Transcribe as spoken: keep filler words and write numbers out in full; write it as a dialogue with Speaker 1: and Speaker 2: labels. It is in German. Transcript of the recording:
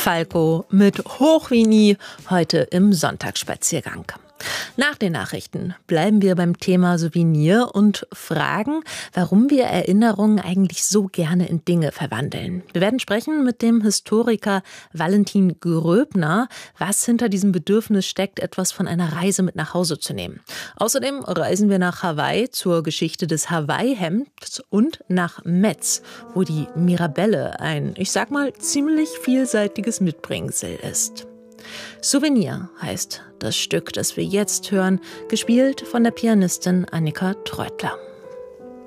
Speaker 1: Falco mit Hoch wie nie heute im Sonntagsspaziergang. Nach den Nachrichten bleiben wir beim Thema Souvenir und fragen, warum wir Erinnerungen eigentlich so gerne in Dinge verwandeln. Wir werden sprechen mit dem Historiker Valentin Gröbner, was hinter diesem Bedürfnis steckt, etwas von einer Reise mit nach Hause zu nehmen. Außerdem reisen wir nach Hawaii zur Geschichte des Hawaii-Hemds und nach Metz, wo die Mirabelle ein, ich sag mal, ziemlich vielseitiges Mitbringsel ist. Souvenir heißt das Stück, das wir jetzt hören, gespielt von der Pianistin Annika Treutler.